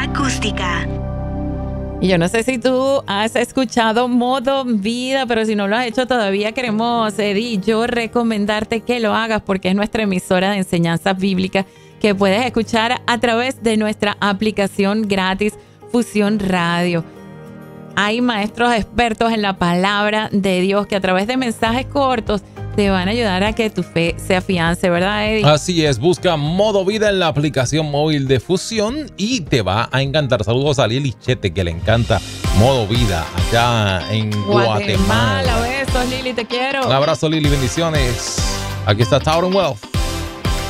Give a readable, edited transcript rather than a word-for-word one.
acústica. Y yo no sé si tú has escuchado Modo Vida, pero si no lo has hecho todavía, queremos, Eddie y yo, recomendarte que lo hagas porque es nuestra emisora de enseñanzas bíblicas que puedes escuchar a través de nuestra aplicación gratis Fusión Radio. Hay maestros expertos en la palabra de Dios que a través de mensajes cortos te van a ayudar a que tu fe se afiance, ¿verdad, Eddie? Así es, busca Modo Vida en la aplicación móvil de Fusión y te va a encantar. Saludos a Lili Chete, que le encanta Modo Vida allá en Guatemala. Besos, Lili, te quiero. Un abrazo, Lili, bendiciones. Aquí está Tower & Wealth.